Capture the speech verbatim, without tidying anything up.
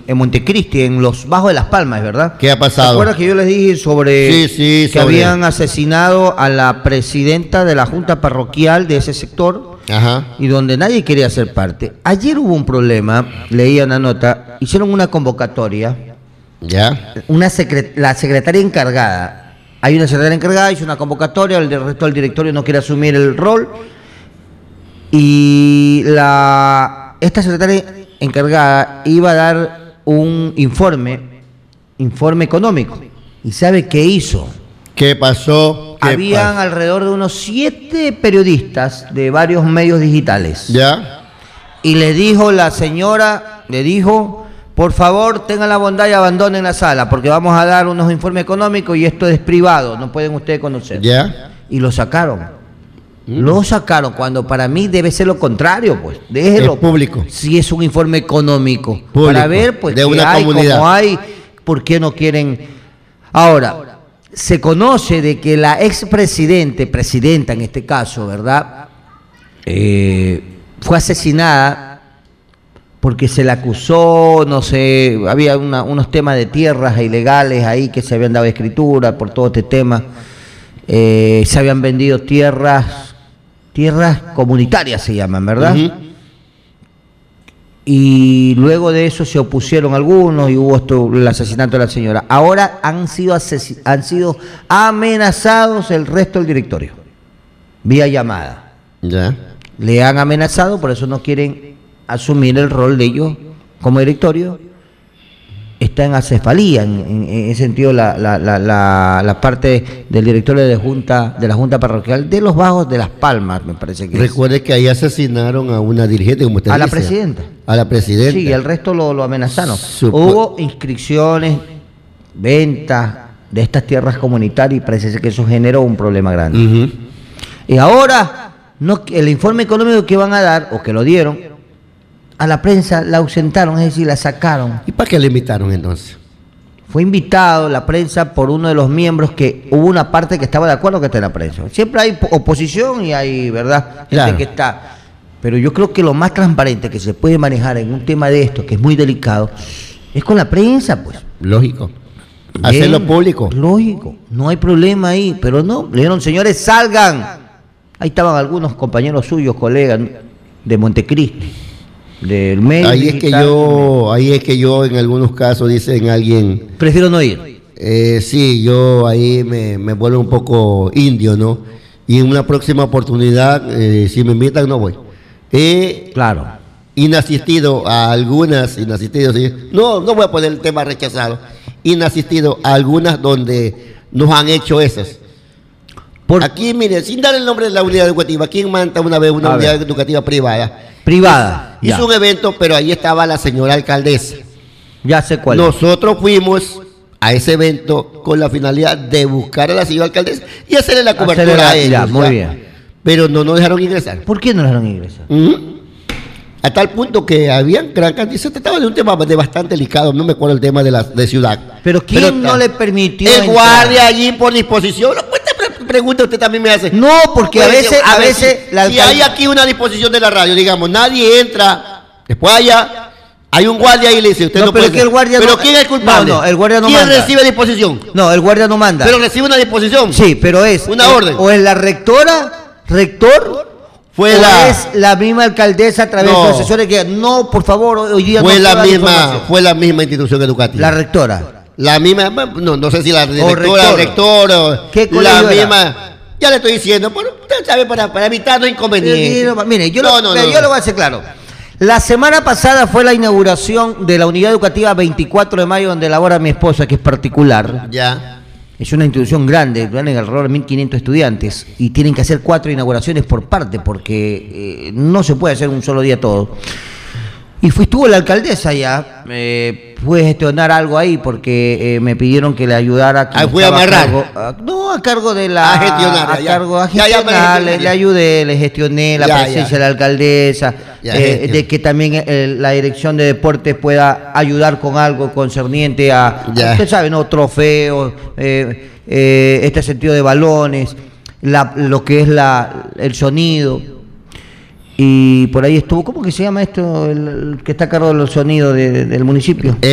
en Montecristi, en los Bajos de Las Palmas, ¿verdad? ¿Qué ha pasado? ¿Te acuerdas que yo les dije sobre sí, sí, que sobre... habían asesinado a la presidenta de la Junta Parroquial de ese sector? Ajá. Y donde nadie quería ser parte. Ayer hubo un problema, leía una nota, hicieron una convocatoria. Ya. Una secret la secretaria encargada, hay una secretaria encargada, hizo una convocatoria, el resto del directorio no quiere asumir el rol. Y la esta secretaria encargada iba a dar un informe, informe económico. ¿Y sabe qué hizo? ¿Qué pasó? ¿Qué Habían pasó? alrededor de unos siete periodistas de varios medios digitales. Ya. Y le dijo la señora, le dijo, por favor tengan la bondad y abandonen la sala, porque vamos a dar unos informes económicos y esto es privado, no pueden ustedes conocer. Ya. Y lo sacaron. Mm. Lo sacaron cuando para mí debe ser lo contrario, pues. Déjelo. Es público. Si es un informe económico. Público, para ver, pues, de qué una hay, comunidad. cómo hay, por qué no quieren. Ahora, se conoce de que la expresidente, presidenta en este caso, ¿verdad? Eh, fue asesinada porque se la acusó, no sé, había una, unos temas de tierras ilegales ahí que se habían dado escritura por todo este tema. Eh, se habían vendido tierras, tierras comunitarias se llaman, ¿verdad? Uh-huh. Y luego de eso se opusieron algunos y hubo esto, el asesinato de la señora. Ahora han sido, han sido amenazados el resto del directorio, vía llamada. Ya. Le han amenazado, por eso no quieren asumir el rol de ellos como directorio. Está en acefalía, en, en, en ese sentido, la, la, la, la, la parte del directorio de, junta, de la Junta Parroquial de los Bajos de Las Palmas, me parece que Recuerde es. que ahí asesinaron a una dirigente, como usted a dice. la presidenta. A la presidenta. Sí, y el resto lo, lo amenazaron. Supo... Hubo inscripciones, ventas de estas tierras comunitarias y parece que eso generó un problema grande. Uh-huh. Y ahora, no, el informe económico que van a dar, o que lo dieron, a la prensa la ausentaron, es decir, la sacaron. ¿Y para qué le invitaron entonces? Fue invitado la prensa por uno de los miembros que hubo una parte que estaba de acuerdo que está en la prensa. Siempre hay oposición y hay, ¿verdad?, gente claro. que está. Pero yo creo que lo más transparente que se puede manejar en un tema de esto, que es muy delicado, es con la prensa, pues. Lógico. Bien, hacerlo público. Lógico, no hay problema ahí, pero no, le dijeron, señores, salgan. Ahí estaban algunos compañeros suyos, colegas de Montecristi. Del medio ahí es que yo ahí es que yo en algunos casos dicen alguien prefiero no ir. Eh, sí, yo ahí me, me vuelvo un poco indio, ¿no? Y en una próxima oportunidad, eh, si me invitan, no voy. Eh, claro. Inasistido a algunas, inasistido, ¿sí? no, no voy a poner el tema rechazado, inasistido a algunas donde nos han hecho esas. Por... Aquí, mire, sin dar el nombre de la unidad educativa, aquí en Manta una vez una a unidad ver. educativa privada. Privada. Hizo ya. un evento, pero ahí estaba la señora alcaldesa. Ya sé cuál. Nosotros fuimos a ese evento con la finalidad de buscar a la señora alcaldesa y hacerle la cobertura la, a ellos. Ya, muy ya. bien. Pero no nos dejaron ingresar. ¿Por qué no nos dejaron ingresar? ¿Mm? A tal punto que había gran cantidad. Se trataba de un tema de bastante delicado, no me acuerdo el tema de la de ciudad. Pero ¿quién pero, no le permitió? El entrar? Guardia allí por disposición. No, pues te pregunta usted también me hace. No, porque a veces, a, a veces si, la si hay aquí una disposición de la radio, digamos, nadie entra, después allá hay un guardia ahí y le dice, usted no, no pero puede. Que el guardia pero no, ¿quién es el culpable? No, no, el guardia no ¿Quién manda. recibe disposición? No, el guardia no manda. Pero recibe una disposición. Sí, pero es una es, orden. O es la rectora, rector. Fue o la es la misma alcaldesa a través no, de los asesores que no, por favor, hoy día fue no la misma, fue la misma institución educativa. La rectora. La misma, no, no sé si la directora, rector, o ¿Qué la misma. Era? Ya le estoy diciendo, pero usted sabe para, para evitar los inconvenientes. No, mire, yo, no, lo, no, no, yo no. lo voy a hacer claro. La semana pasada fue la inauguración de la unidad educativa veinticuatro de mayo, donde labora mi esposa, que es particular. Ya. Es una institución grande, tienen alrededor de mil quinientos estudiantes y tienen que hacer cuatro inauguraciones por parte porque eh, no se puede hacer un solo día todo. Y fui, estuvo la alcaldesa allá, eh, pude gestionar algo ahí porque eh, me pidieron que le ayudara. Ah, fui a amarrar. Cargo, a, no, a cargo de la... A gestionar. A ya, cargo, a ya, gestionar, ya, ya, le, le ayudé, le gestioné la ya, presencia ya. de la alcaldesa, Ya, eh, de que también eh, la dirección de deportes pueda ayudar con algo concerniente a, a usted sabe, ¿no? Trofeos, eh, eh, este sentido de balones, la, lo que es la, el sonido. Y por ahí estuvo, ¿cómo que se llama esto? El, el que está a cargo del sonido de, de, del municipio.